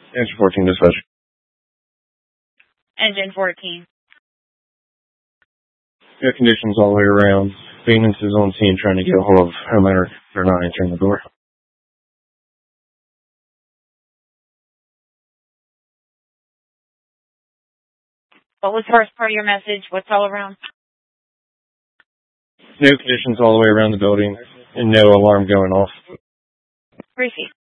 Answer 14 dispatch. Engine 14. Got conditions all the way around. Maintenance is on scene trying to get a hold of homeowner. They're not answering the door. What was the first part of your message? What's all around? No conditions all the way around the building and no alarm going off. Briefy.